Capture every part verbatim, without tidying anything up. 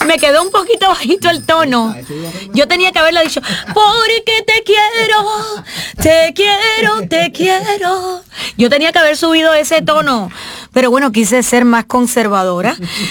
Me quedó un poquito bajito el tono. Yo tenía que haberlo dicho, porque te quiero, te quiero, te quiero. Yo tenía que haber subido ese tono. Pero bueno, quise ser más conservadora.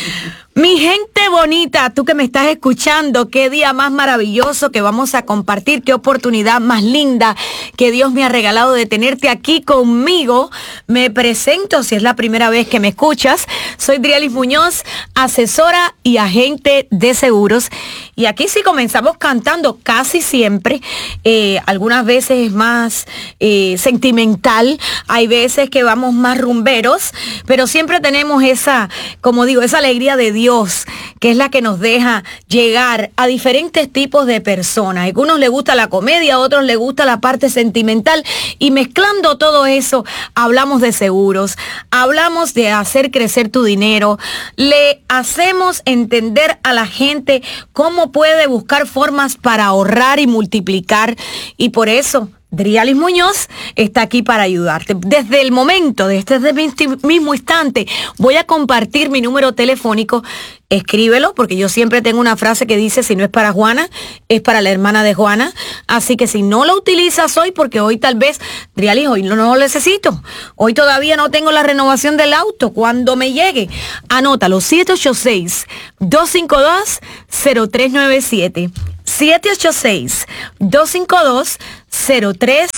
Mi gente bonita, tú que me estás escuchando, qué día más maravilloso que vamos a compartir, qué oportunidad más linda que Dios me ha regalado de tenerte aquí conmigo. Me presento, si es la primera vez que me escuchas, soy Drialis Muñoz, asesora y agente de seguros. Y aquí sí comenzamos cantando casi siempre, eh, algunas veces más eh, sentimental, hay veces que vamos más rumberos, pero siempre tenemos esa, como digo, esa alegría de Dios. Dios, que es la que nos deja llegar a diferentes tipos de personas. A algunos les gusta la comedia, a otros les gusta la parte sentimental, y mezclando todo eso, hablamos de seguros, hablamos de hacer crecer tu dinero, le hacemos entender a la gente cómo puede buscar formas para ahorrar y multiplicar, y por eso Drialis Muñoz está aquí para ayudarte. Desde el momento, desde este mismo instante, voy a compartir mi número telefónico. Escríbelo, porque yo siempre tengo una frase que dice, si no es para Juana, es para la hermana de Juana. Así que si no lo utilizas hoy, porque hoy tal vez, Drialis, hoy no, no lo necesito. Hoy todavía no tengo la renovación del auto. Cuando me llegue, anótalo, siete ocho seis, dos cinco dos, cero tres nueve siete. siete ocho seis, dos cinco dos, cero tres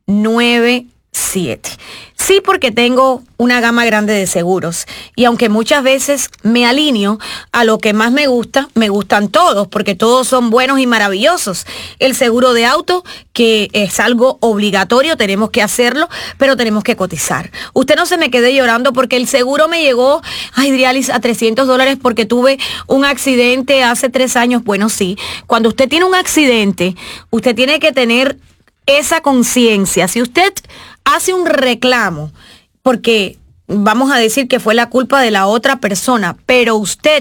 nueve siete. Sí, porque tengo una gama grande de seguros, y aunque muchas veces me alineo a lo que más me gusta, me gustan todos, porque todos son buenos y maravillosos. El seguro de auto, que es algo obligatorio, tenemos que hacerlo, pero tenemos que cotizar. Usted no se me quede llorando porque el seguro me llegó, ay, Drialis, a trescientos dólares porque tuve un accidente hace tres años. Bueno, sí, cuando usted tiene un accidente, usted tiene que tener esa conciencia. Si usted hace un reclamo, porque vamos a decir que fue la culpa de la otra persona, pero usted,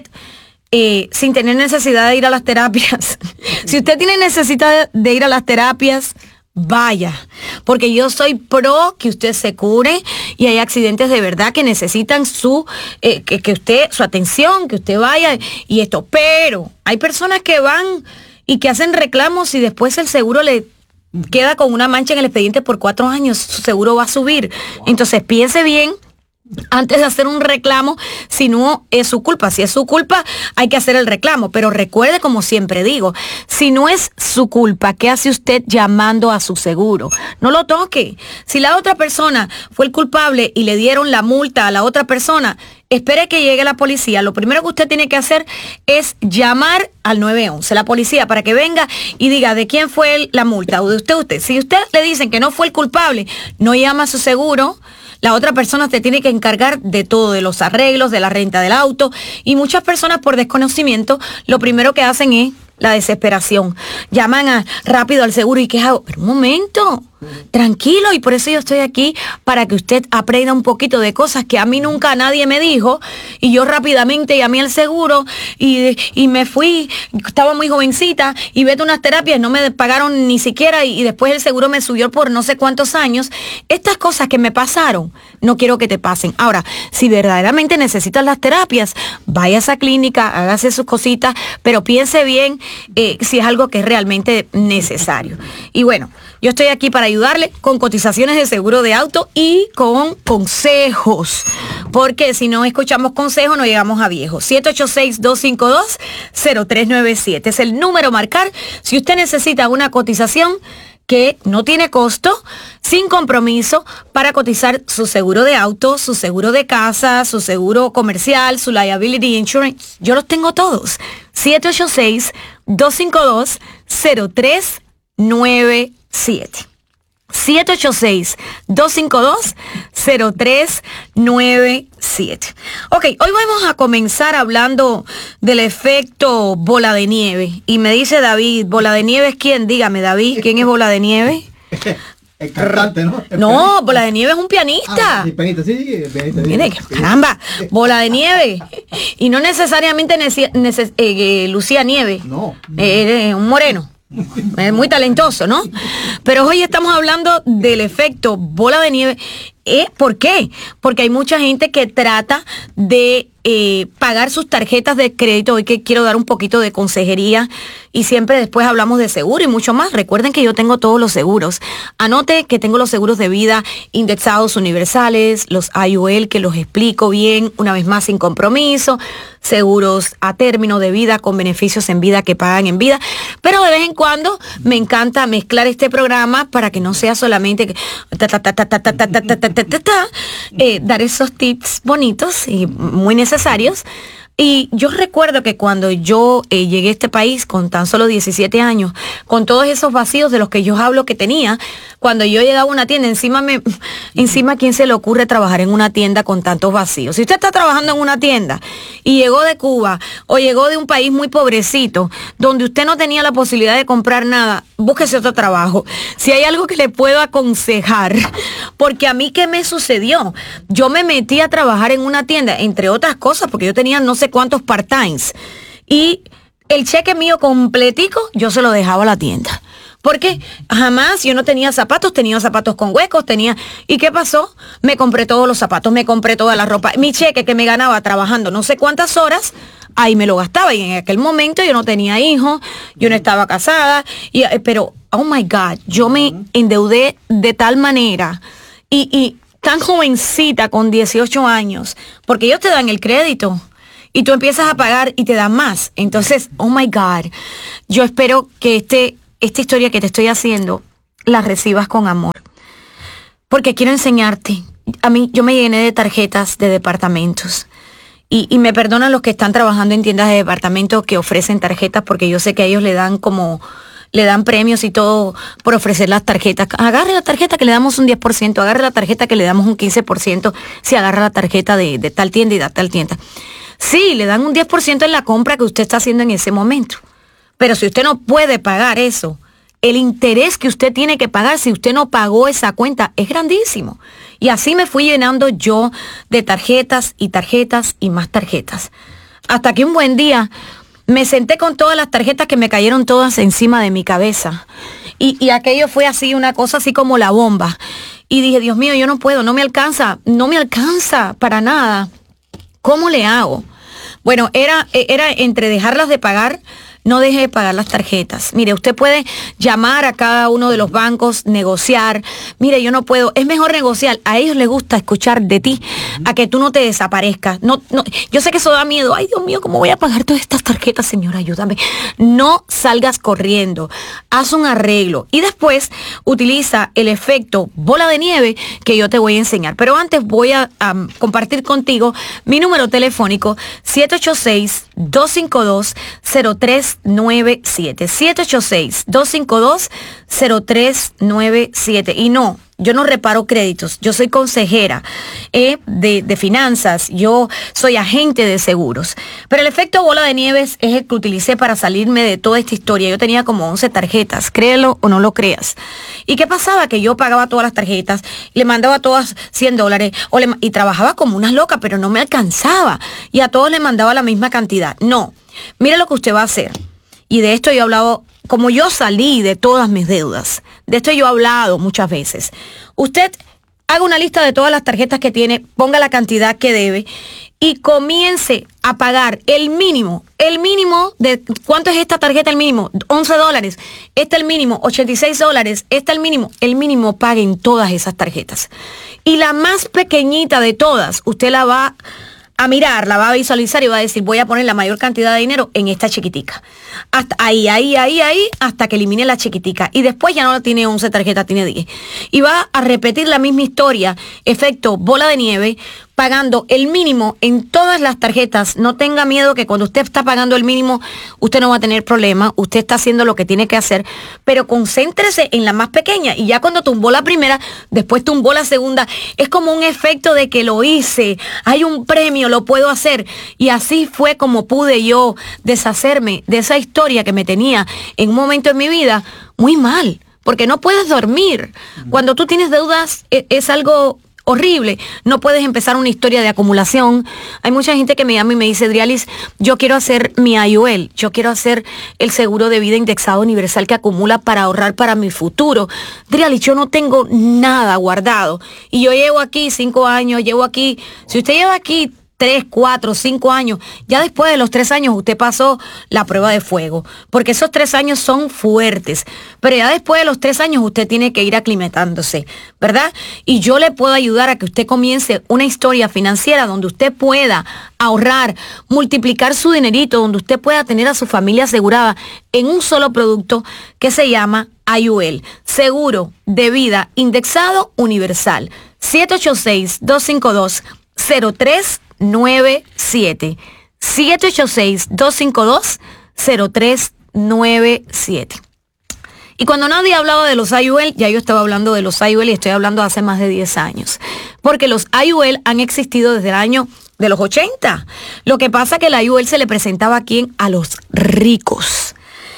eh, sin tener necesidad de ir a las terapias, si usted tiene necesidad de ir a las terapias, vaya, porque yo soy pro que usted se cure, y hay accidentes de verdad que necesitan su, eh, que, que usted, su atención, que usted vaya y esto, pero hay personas que van y que hacen reclamos y después el seguro le queda con una mancha en el expediente por cuatro años, su seguro va a subir. Entonces piense bien antes de hacer un reclamo, si no es su culpa. Si es su culpa, hay que hacer el reclamo, pero recuerde, como siempre digo, si no es su culpa, ¿qué hace usted llamando a su seguro? No lo toque. Si la otra persona fue el culpable y le dieron la multa a la otra persona, espere que llegue la policía. Lo primero que usted tiene que hacer es llamar al nueve once, la policía, para que venga y diga de quién fue la multa, o de usted, usted. Si usted le dicen que no fue el culpable, no llama a su seguro. La otra persona te tiene que encargar de todo, de los arreglos, de la renta del auto, y muchas personas por desconocimiento lo primero que hacen es la desesperación. Llaman a, rápido al seguro y ¿qué hago? Pero un momento, tranquilo, y por eso yo estoy aquí, para que usted aprenda un poquito de cosas que a mí nunca nadie me dijo, y yo rápidamente llamé al seguro y, y me fui, estaba muy jovencita, y vete a unas terapias, no me pagaron ni siquiera, y, y después el seguro me subió por no sé cuántos años. Estas cosas que me pasaron, no quiero que te pasen. Ahora, si verdaderamente necesitas las terapias, vaya a esa clínica, hágase sus cositas, pero piense bien eh, si es algo que es realmente necesario. Y bueno, yo estoy aquí para ayudarle con cotizaciones de seguro de auto y con consejos, porque si no escuchamos consejos no llegamos a viejos. siete ocho seis, dos cinco dos, cero tres nueve siete es el número a marcar si usted necesita una cotización que no tiene costo, sin compromiso, para cotizar su seguro de auto, su seguro de casa, su seguro comercial, su liability insurance. Yo los tengo todos. siete ocho seis, dos cinco dos, cero tres nueve siete. siete ocho seis, dos cinco dos, cero tres nueve siete. Ok, hoy vamos a comenzar hablando del efecto bola de nieve. Y me dice David, ¿bola de nieve es quién? Dígame, David, ¿quién es bola de nieve? El cantante, ¿no? El no, pianista. Bola de Nieve es un pianista. Ah, sí, pianista, sí, sí, pianista. Mire, caramba, Bola de Nieve. Y no necesariamente nece- nece- eh, eh, Lucía Nieve. No. Eh, eh, un moreno. Es muy talentoso, ¿no? Pero hoy estamos hablando del efecto bola de nieve. ¿Eh? ¿Por qué? Porque hay mucha gente que trata de eh, pagar sus tarjetas de crédito. Hoy que quiero dar un poquito de consejería y siempre después hablamos de seguro y mucho más. Recuerden que yo tengo todos los seguros. Anote que tengo los seguros de vida indexados universales, los I U L que los explico bien, una vez más sin compromiso, seguros a término de vida con beneficios en vida que pagan en vida. Pero de vez en cuando me encanta mezclar este programa para que no sea solamente ta, ta, ta, ta, ta, ta, ta, ta, ta, ta, ta, ta, eh, dar esos tips bonitos y muy necesarios. Y yo recuerdo que cuando yo eh, llegué a este país con tan solo diecisiete años, con todos esos vacíos de los que yo hablo que tenía, cuando yo llegaba a una tienda, encima me, encima ¿quién se le ocurre trabajar en una tienda con tantos vacíos? Si usted está trabajando en una tienda y llegó de Cuba o llegó de un país muy pobrecito, donde usted no tenía la posibilidad de comprar nada, búsquese otro trabajo. Si hay algo que le puedo aconsejar, porque a mí, ¿qué me sucedió? Yo me metí a trabajar en una tienda, entre otras cosas, porque yo tenía no sé cuántos part-times. Y el cheque mío completico, yo se lo dejaba a la tienda. Porque jamás yo no tenía zapatos, tenía zapatos con huecos, tenía... ¿Y qué pasó? Me compré todos los zapatos, me compré toda la ropa. Mi cheque que me ganaba trabajando no sé cuántas horas, ahí me lo gastaba. Y en aquel momento yo no tenía hijos, yo no estaba casada. Y, pero, oh my God, yo me endeudé de tal manera. Y, y tan jovencita, con dieciocho años, porque ellos te dan el crédito. Y tú empiezas a pagar y te dan más. Entonces, oh my God, yo espero que este, esta historia que te estoy haciendo la recibas con amor. Porque quiero enseñarte. A mí, yo me llené de tarjetas de departamentos. Y, y me perdonan los que están trabajando en tiendas de departamentos que ofrecen tarjetas, porque yo sé que a ellos le dan como... le dan premios y todo por ofrecer las tarjetas. Agarre la tarjeta que le damos un diez por ciento, agarre la tarjeta que le damos un quince por ciento, si agarra la tarjeta de, de tal tienda y de tal tienda. Sí, le dan un diez por ciento en la compra que usted está haciendo en ese momento. Pero si usted no puede pagar eso, el interés que usted tiene que pagar si usted no pagó esa cuenta es grandísimo. Y así me fui llenando yo de tarjetas y tarjetas y más tarjetas. Hasta que un buen día me senté con todas las tarjetas que me cayeron todas encima de mi cabeza. Y, y aquello fue así, una cosa así como la bomba. Y dije, Dios mío, yo no puedo, no me alcanza, no me alcanza para nada. ¿Cómo le hago? Bueno, era, era entre dejarlas de pagar, no deje de pagar las tarjetas. Mire, usted puede llamar a cada uno de los bancos, negociar. Mire, yo no puedo. Es mejor negociar. A ellos les gusta escuchar de ti, a que tú no te desaparezcas. No, no. Yo sé que eso da miedo. Ay, Dios mío, ¿cómo voy a pagar todas estas tarjetas, señora? Ayúdame. No salgas corriendo. Haz un arreglo. Y después utiliza el efecto bola de nieve que yo te voy a enseñar. Pero antes voy a um, compartir contigo mi número telefónico, siete ocho seis, dos cinco dos, cero tres nueve siete. siete ocho seis, dos cinco dos, cero tres nueve siete. Y no, yo no reparo créditos, yo soy consejera eh, de, de finanzas, yo soy agente de seguros. Pero el efecto bola de nieves es el que utilicé para salirme de toda esta historia. Yo tenía como once tarjetas, créelo o no lo creas. ¿Y qué pasaba? Que yo pagaba todas las tarjetas, le mandaba todas cien dólares o le, y trabajaba como una loca, pero no me alcanzaba. Y a todos le mandaba la misma cantidad. No, mire lo que usted va a hacer. Y de esto yo he hablado, como yo salí de todas mis deudas, de esto yo he hablado muchas veces. Usted haga una lista de todas las tarjetas que tiene, ponga la cantidad que debe y comience a pagar el mínimo, el mínimo de, ¿cuánto es esta tarjeta el mínimo? once dólares, este el mínimo, ochenta y seis dólares, este el mínimo, el mínimo pague en todas esas tarjetas. Y la más pequeñita de todas, usted la va a mirar, la va a visualizar y va a decir, voy a poner la mayor cantidad de dinero en esta chiquitica. Hasta ahí, ahí, ahí, ahí, hasta que elimine la chiquitica. Y después ya no tiene once tarjetas, tiene diez. Y va a repetir la misma historia, efecto bola de nieve, pagando el mínimo en todas las tarjetas. No tenga miedo que cuando usted está pagando el mínimo, usted no va a tener problema. Usted está haciendo lo que tiene que hacer, pero concéntrese en la más pequeña. Y ya cuando tumbó la primera, después tumbó la segunda. Es como un efecto de que lo hice. Hay un premio, lo puedo hacer. Y así fue como pude yo deshacerme de esa historia que me tenía en un momento en mi vida muy mal. Porque no puedes dormir. Cuando tú tienes deudas, es, es algo horrible. No puedes empezar una historia de acumulación. Hay mucha gente que me llama y me dice, Drialis, yo quiero hacer mi I U L, yo quiero hacer el seguro de vida indexado universal que acumula para ahorrar para mi futuro. Drialis, yo no tengo nada guardado. Y yo llevo aquí cinco años, llevo aquí, si usted lleva aquí tres, cuatro, cinco años, ya después de los tres años usted pasó la prueba de fuego, porque esos tres años son fuertes, pero ya después de los tres años usted tiene que ir aclimatándose, ¿verdad? Y yo le puedo ayudar a que usted comience una historia financiera donde usted pueda ahorrar, multiplicar su dinerito, donde usted pueda tener a su familia asegurada en un solo producto que se llama I U L, Seguro de Vida Indexado Universal. siete ocho seis, dos cinco dos, cero tres nueve siete. siete ocho seis, dos cinco dos, cero tres nueve siete. Y cuando nadie hablaba de los I U L, ya yo estaba hablando de los I U L y estoy hablando hace más de diez años. Porque los I U L han existido desde el año de los ochenta. Lo que pasa es que el I U L se le presentaba aquí a los ricos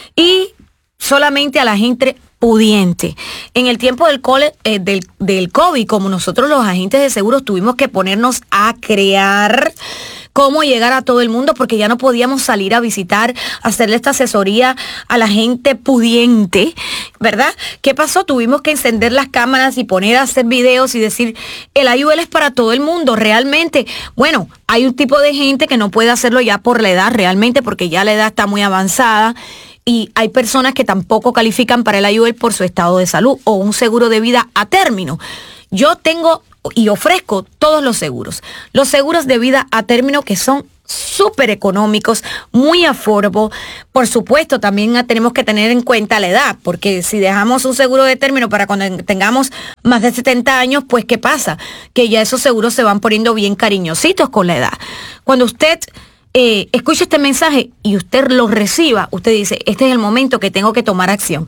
y solamente a la gente pudiente. En el tiempo del, cole, eh, del, del COVID, como nosotros los agentes de seguros tuvimos que ponernos a crear cómo llegar a todo el mundo, porque ya no podíamos salir a visitar, hacerle esta asesoría a la gente pudiente, ¿verdad? ¿Qué pasó? Tuvimos que encender las cámaras y poner a hacer videos y decir, el I U L es para todo el mundo, realmente. Bueno, hay un tipo de gente que no puede hacerlo ya por la edad, realmente, porque ya la edad está muy avanzada. Y hay personas que tampoco califican para el I U L por su estado de salud o un seguro de vida a término. Yo tengo y ofrezco todos los seguros. Los seguros de vida a término que son súper económicos, muy affordable. Por supuesto, también tenemos que tener en cuenta la edad, porque si dejamos un seguro de término para cuando tengamos más de setenta años, pues ¿qué pasa? Que ya esos seguros se van poniendo bien cariñositos con la edad. Cuando usted Eh, escucha este mensaje y usted lo reciba, usted dice, este es el momento que tengo que tomar acción.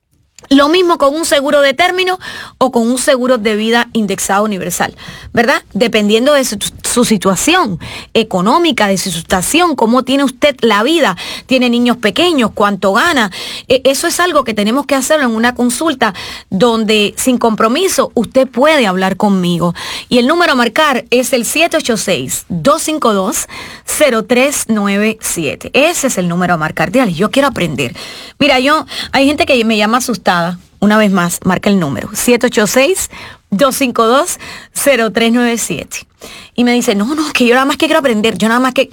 Lo mismo con un seguro de término o con un seguro de vida indexado universal, ¿verdad? Dependiendo de su, su situación económica, de su situación, cómo tiene usted la vida, tiene niños pequeños, cuánto gana. Eh, eso es algo que tenemos que hacerlo en una consulta donde sin compromiso usted puede hablar conmigo. Y el número a marcar es el siete ocho seis, dos cinco dos, cero tres nueve siete. Ese es el número a marcar. Dígale, yo quiero aprender. Mira, yo, hay gente que me llama asustada. Una vez más, marca el número siete ocho seis, dos cinco dos, cero tres nueve siete. Y me dice, no, no, es que yo nada más que quiero aprender, yo nada más que...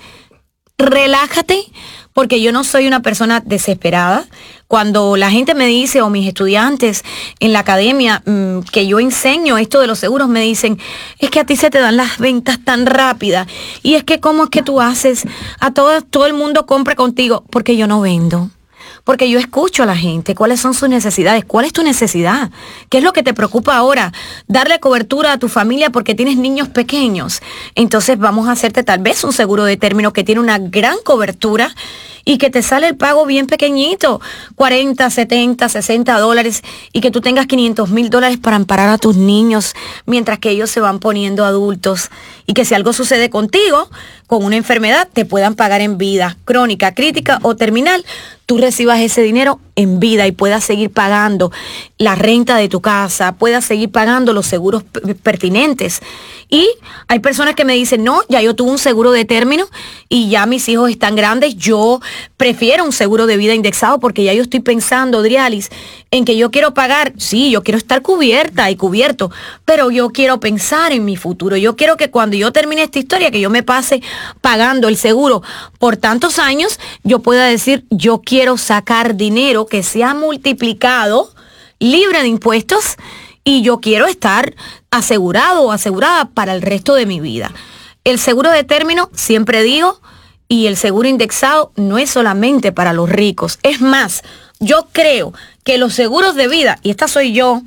Relájate, porque yo no soy una persona desesperada. Cuando la gente me dice, o mis estudiantes en la academia, mmm, que yo enseño esto de los seguros, me dicen, es que a ti se te dan las ventas tan rápidas. Y es que, ¿cómo es que tú haces? A todo, todo el mundo compra contigo, porque yo no vendo. Porque yo escucho a la gente, cuáles son sus necesidades, cuál es tu necesidad, qué es lo que te preocupa ahora, darle cobertura a tu familia porque tienes niños pequeños. Entonces vamos a hacerte tal vez un seguro de término que tiene una gran cobertura y que te sale el pago bien pequeñito, cuarenta, setenta, sesenta dólares, y que tú tengas quinientos mil dólares para amparar a tus niños mientras que ellos se van poniendo adultos, y que si algo sucede contigo, con una enfermedad, te puedan pagar en vida, crónica, crítica o terminal, tú recibas ese dinero en vida y puedas seguir pagando la renta de tu casa, puedas seguir pagando los seguros pertinentes. Y hay personas que me dicen, no, ya yo tuve un seguro de término y ya mis hijos están grandes, yo prefiero un seguro de vida indexado porque ya yo estoy pensando, Drialis, en que yo quiero pagar, sí, yo quiero estar cubierta y cubierto, pero yo quiero pensar en mi futuro, yo quiero que cuando yo termine esta historia, que yo me pase pagando el seguro por tantos años, yo pueda decir, yo quiero sacar dinero que se ha multiplicado, libre de impuestos, y yo quiero estar asegurado o asegurada para el resto de mi vida. El seguro de término, siempre digo, y el seguro indexado no es solamente para los ricos. Es más, yo creo que los seguros de vida, y esta soy yo,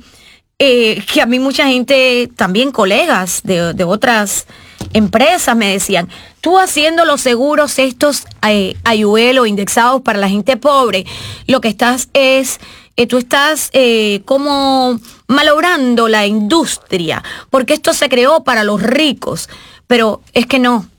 eh, que a mí mucha gente, también colegas de, de otras empresas me decían, tú haciendo los seguros estos eh, I U L o indexados para la gente pobre, lo que estás es... Eh, tú estás eh, como malogrando la industria, porque esto se creó para los ricos, pero es que no,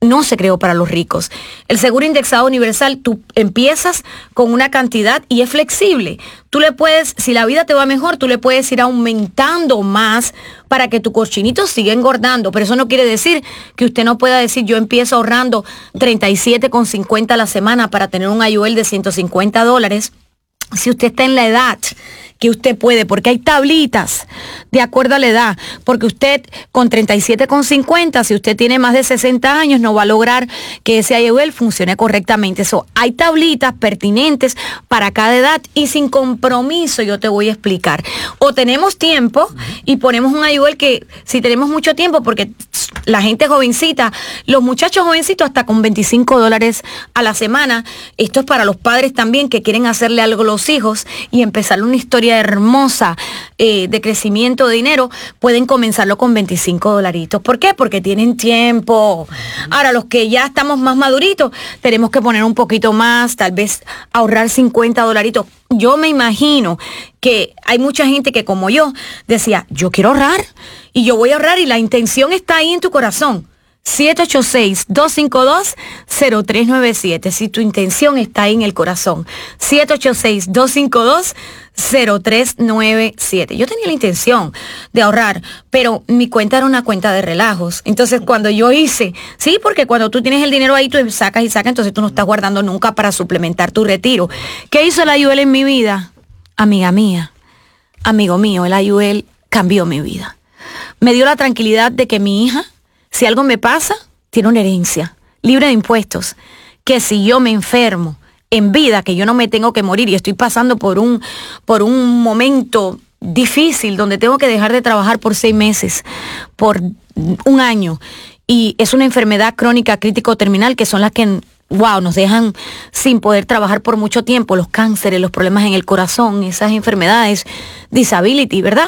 no se creó para los ricos. El seguro indexado universal, tú empiezas con una cantidad y es flexible. Tú le puedes, si la vida te va mejor, tú le puedes ir aumentando más para que tu cochinito siga engordando. Pero eso no quiere decir que usted no pueda decir, yo empiezo ahorrando treinta y siete con cincuenta a la semana para tener un I U L de ciento cincuenta dólares. Si usted está en la edad que usted puede, porque hay tablitas de acuerdo a la edad, porque usted con treinta y siete con cincuenta, si usted tiene más de sesenta años, no va a lograr que ese I U L funcione correctamente. Eso, hay tablitas pertinentes para cada edad y sin compromiso, yo te voy a explicar. O tenemos tiempo y ponemos un I U L que, si tenemos mucho tiempo, porque la gente jovencita, los muchachos jovencitos hasta con veinticinco dólares a la semana, esto es para los padres también que quieren hacerle algo a los hijos y empezar una historia hermosa eh, de crecimiento de dinero, pueden comenzarlo con veinticinco dolaritos. ¿Por qué? Porque tienen tiempo. Ahora, los que ya estamos más maduritos, tenemos que poner un poquito más, tal vez ahorrar cincuenta dolaritos. Yo me imagino que hay mucha gente que, como yo, decía, yo quiero ahorrar y yo voy a ahorrar, y la intención está ahí en tu corazón. siete ocho seis, dos cinco dos, cero tres nueve siete. Si tu intención está ahí en el corazón. siete ocho seis, dos cinco dos, cero tres nueve siete. Yo tenía la intención de ahorrar, pero mi cuenta era una cuenta de relajos. Entonces, cuando yo hice, sí, porque cuando tú tienes el dinero ahí, tú sacas y sacas, entonces tú no estás guardando nunca para suplementar tu retiro. ¿Qué hizo el I U L en mi vida? Amiga mía, amigo mío, el I U L cambió mi vida. Me dio la tranquilidad de que mi hija, si algo me pasa, tiene una herencia libre de impuestos, que si yo me enfermo en vida, que yo no me tengo que morir y estoy pasando por un, por un momento difícil donde tengo que dejar de trabajar por seis meses, por un año, y es una enfermedad crónica crítico terminal, que son las que, wow, nos dejan sin poder trabajar por mucho tiempo, los cánceres, los problemas en el corazón, esas enfermedades, disability, ¿verdad?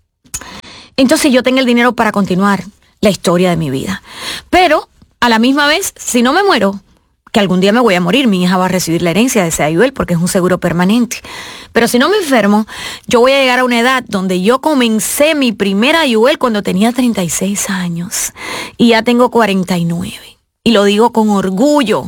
Entonces yo tengo el dinero para continuar la historia de mi vida. Pero, a la misma vez, si no me muero, que algún día me voy a morir, mi hija va a recibir la herencia de ese I U L porque es un seguro permanente. Pero si no me enfermo, yo voy a llegar a una edad donde yo comencé mi primera I U L cuando tenía treinta y seis años y ya tengo cuarenta y nueve. Y lo digo con orgullo.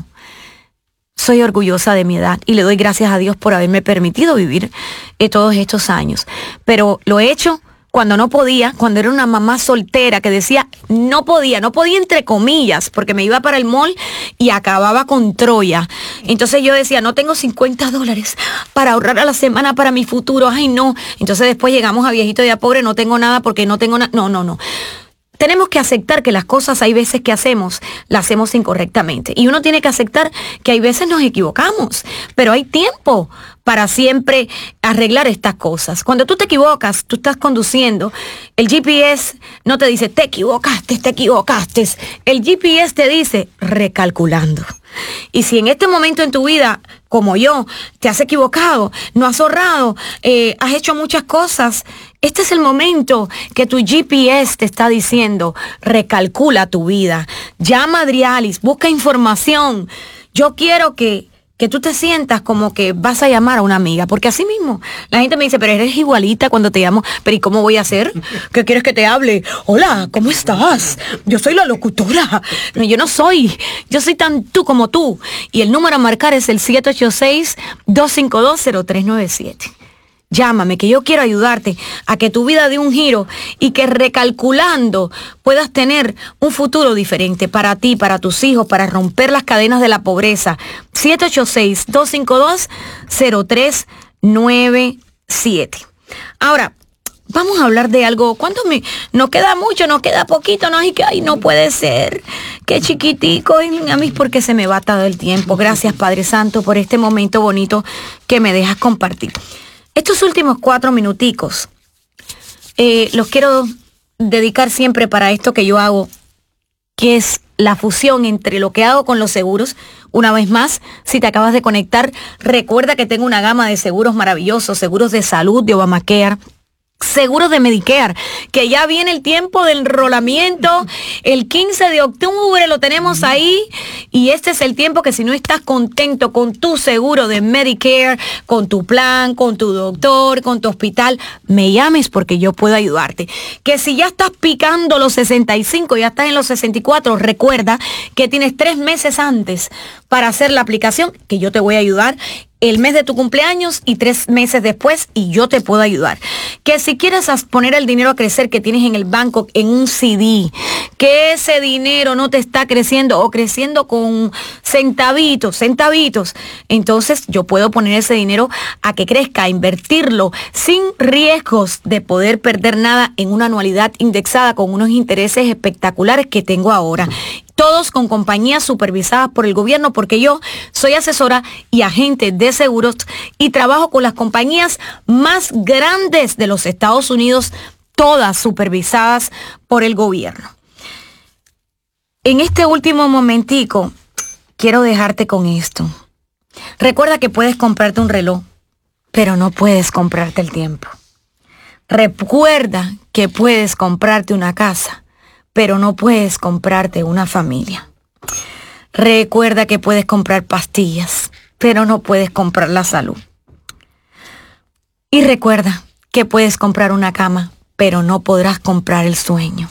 Soy orgullosa de mi edad y le doy gracias a Dios por haberme permitido vivir eh, todos estos años. Pero lo he hecho cuando no podía, cuando era una mamá soltera que decía, no podía, no podía entre comillas, porque me iba para el mall y acababa con Troya. Entonces yo decía, no tengo cincuenta dólares para ahorrar a la semana para mi futuro, ay no. Entonces después llegamos a viejito y a pobre, no tengo nada porque no tengo nada, no, no, no. Tenemos que aceptar que las cosas hay veces que hacemos, las hacemos incorrectamente. Y uno tiene que aceptar que hay veces nos equivocamos, pero hay tiempo para siempre arreglar estas cosas. Cuando tú te equivocas, tú estás conduciendo, el G P S no te dice, te equivocaste, te equivocaste. El G P S te dice, recalculando. Y si en este momento en tu vida, como yo, te has equivocado, no has ahorrado, eh, has hecho muchas cosas, este es el momento que tu G P S te está diciendo, recalcula tu vida. Llama a Adrialis, busca información. Yo quiero que, que tú te sientas como que vas a llamar a una amiga, porque así mismo, la gente me dice, pero eres igualita cuando te llamo, pero ¿y cómo voy a hacer? ¿Qué quieres que te hable? Hola, ¿cómo estás? Yo soy la locutora. No, yo no soy, yo soy tan tú como tú. Y el número a marcar es el siete ocho seis, dos cinco dos, cero tres nueve siete. Llámame, que yo quiero ayudarte a que tu vida dé un giro y que recalculando puedas tener un futuro diferente para ti, para tus hijos, para romper las cadenas de la pobreza. siete ocho seis, dos cinco dos, cero tres nueve siete. Ahora, vamos a hablar de algo. ¿Cuánto me nos queda mucho? Nos queda poquito, no, y que ay, no puede ser. Qué chiquitico, a mí porque se me va todo el tiempo. Gracias, Padre Santo, por este momento bonito que me dejas compartir. Estos últimos cuatro minuticos eh, los quiero dedicar siempre para esto que yo hago, que es la fusión entre lo que hago con los seguros. Una vez más, si te acabas de conectar, recuerda que tengo una gama de seguros maravillosos, seguros de salud de Obamacare, Seguro de Medicare, que ya viene el tiempo de enrolamiento, el quince de octubre lo tenemos ahí, y este es el tiempo que si no estás contento con tu seguro de Medicare, con tu plan, con tu doctor, con tu hospital, me llames porque yo puedo ayudarte. Que si ya estás picando los sesenta y cinco, ya estás en los sesenta y cuatro, recuerda que tienes tres meses antes para hacer la aplicación, que yo te voy a ayudar el mes de tu cumpleaños y tres meses después, y yo te puedo ayudar. Que si quieres poner el dinero a crecer que tienes en el banco en un C D, que ese dinero no te está creciendo o creciendo con centavitos, centavitos, entonces yo puedo poner ese dinero a que crezca, a invertirlo sin riesgos de poder perder nada en una anualidad indexada con unos intereses espectaculares que tengo ahora. Todos con compañías supervisadas por el gobierno, porque yo soy asesora y agente de seguros y trabajo con las compañías más grandes de los Estados Unidos, todas supervisadas por el gobierno. En este último momentico, quiero dejarte con esto. Recuerda que puedes comprarte un reloj, pero no puedes comprarte el tiempo. Recuerda que puedes comprarte una casa, pero no puedes comprarte una familia. Recuerda que puedes comprar pastillas, pero no puedes comprar la salud. Y recuerda que puedes comprar una cama, pero no podrás comprar el sueño.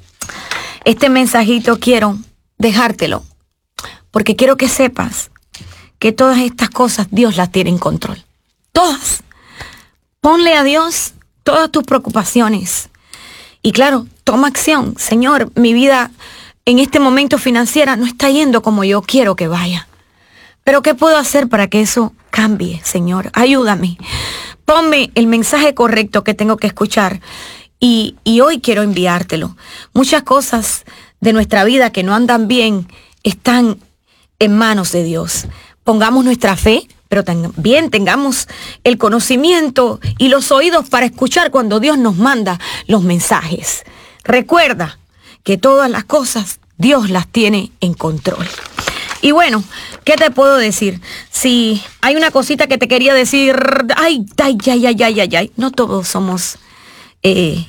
Este mensajito quiero dejártelo, porque quiero que sepas que todas estas cosas Dios las tiene en control. Todas. Ponle a Dios todas tus preocupaciones. Y claro, toma acción. Señor, mi vida en este momento financiera no está yendo como yo quiero que vaya. Pero ¿qué puedo hacer para que eso cambie, Señor? Ayúdame. Ponme el mensaje correcto que tengo que escuchar. Y, y hoy quiero enviártelo. Muchas cosas de nuestra vida que no andan bien están en manos de Dios. Pongamos nuestra fe, pero también tengamos el conocimiento y los oídos para escuchar cuando Dios nos manda los mensajes. Recuerda que todas las cosas Dios las tiene en control. Y bueno, ¿qué te puedo decir? Si hay una cosita que te quería decir, ay, ay, ay, ay, ay, ay, ay, no todos somos eh,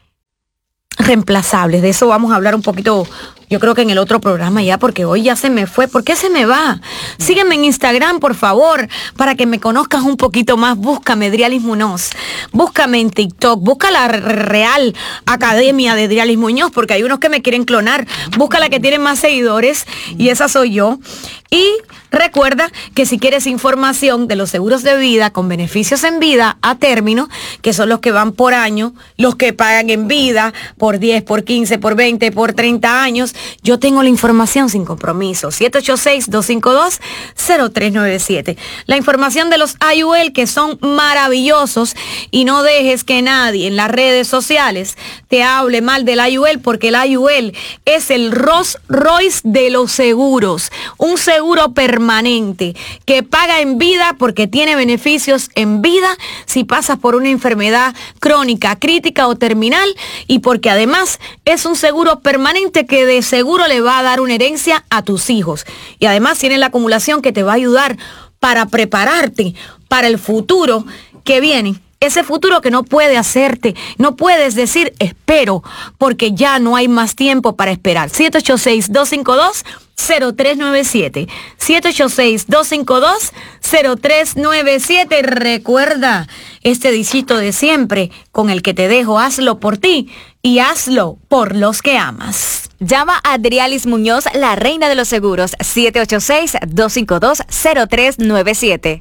reemplazables. De eso vamos a hablar un poquito, yo creo que en el otro programa ya, porque hoy ya se me fue. ¿Por qué se me va? Sígueme en Instagram, por favor, para que me conozcas un poquito más. Búscame, Drialis Muñoz. Búscame en TikTok. Busca la Real Academia de Drialis Muñoz, porque hay unos que me quieren clonar. Busca la que tiene más seguidores, y esa soy yo. Y recuerda que si quieres información de los seguros de vida con beneficios en vida a término, que son los que van por año, los que pagan en vida por diez, por quince, por veinte, por treinta años, yo tengo la información sin compromiso. siete ocho seis, dos cinco dos, cero tres nueve siete. La información de los I U L, que son maravillosos, y no dejes que nadie en las redes sociales te hable mal del I U L, porque el I U L es el Rolls Royce de los seguros. Un seguro permanente que paga en vida porque tiene beneficios en vida si pasas por una enfermedad crónica, crítica o terminal, y porque además es un seguro permanente que de seguro le va a dar una herencia a tus hijos. Y además tiene la acumulación que te va a ayudar para prepararte para el futuro que viene. Ese futuro que no puede hacerte, no puedes decir espero, porque ya no hay más tiempo para esperar. siete ocho seis, dos cinco dos, cero tres nueve siete. siete ocho seis, dos cinco dos, cero tres nueve siete. Recuerda este dichito de siempre con el que te dejo: hazlo por ti y hazlo por los que amas. Llama a Drialis Muñoz, la reina de los seguros, siete ocho seis, dos cinco dos, cero tres nueve siete.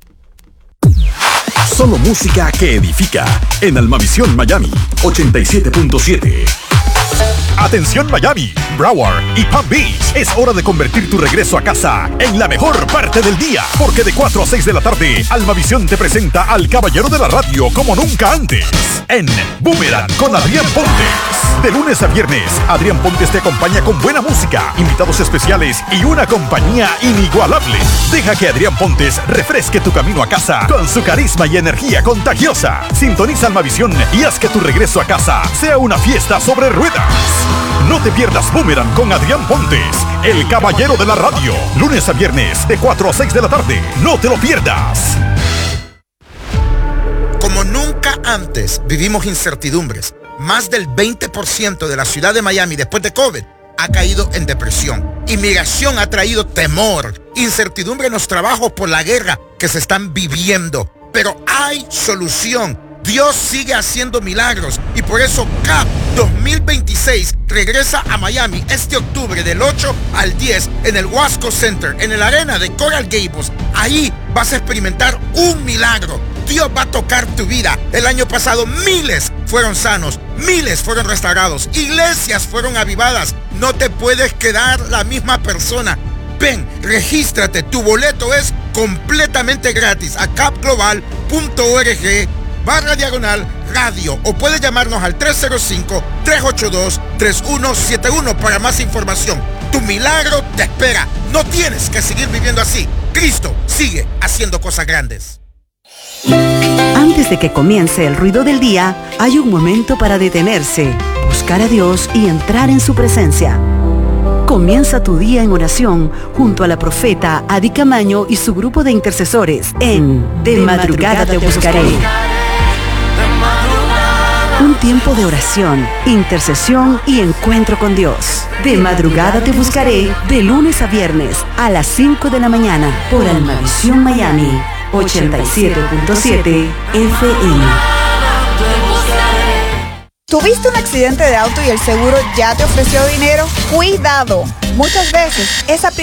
Solo música que edifica en Almavisión Miami ochenta y siete punto siete. Atención Miami, Broward y Palm Beach. Es hora de convertir tu regreso a casa en la mejor parte del día, porque de cuatro a seis de la tarde, Almavisión te presenta al caballero de la radio como nunca antes, en Boomerang con Adrián Pontes. De lunes a viernes, Adrián Pontes te acompaña con buena música, invitados especiales y una compañía inigualable. Deja que Adrián Pontes refresque tu camino a casa con su carisma y energía contagiosa. Sintoniza Almavisión y haz que tu regreso a casa sea una fiesta sobre ruedas. No te pierdas Boomerang con Adrián Pontes, el caballero de la radio. Lunes a viernes, de cuatro a seis de la tarde. No te lo pierdas. Como nunca antes vivimos incertidumbres. Más del veinte por ciento de la ciudad de Miami después de COVID ha caído en depresión. Inmigración ha traído temor, incertidumbre en los trabajos por la guerra que se están viviendo. Pero hay solución. Dios sigue haciendo milagros y por eso C A P dos mil veintiséis regresa a Miami este octubre del ocho al diez en el Wasco Center, en el arena de Coral Gables. Ahí vas a experimentar un milagro. Dios va a tocar tu vida. El año pasado miles fueron sanos, miles fueron restaurados, iglesias fueron avivadas. No te puedes quedar la misma persona. Ven, regístrate, tu boleto es completamente gratis a capglobal punto org barra diagonal radio o puedes llamarnos al tres cero cinco, tres ocho dos, tres uno siete uno para más información. Tu milagro te espera. No tienes que seguir viviendo así. Cristo sigue haciendo cosas grandes. Antes de que comience el ruido del día, hay un momento para detenerse, buscar a Dios y entrar en su presencia. Comienza tu día en oración junto a la profeta Adi Camaño y su grupo de intercesores en De Madrugada Te Buscaré. Un tiempo de oración, intercesión y encuentro con Dios. De Madrugada Te Buscaré, de lunes a viernes a las cinco de la mañana por Almavisión Miami ochenta y siete punto siete F M. ¿Tuviste un accidente de auto y el seguro ya te ofreció dinero? ¡Cuidado! Muchas veces esa primera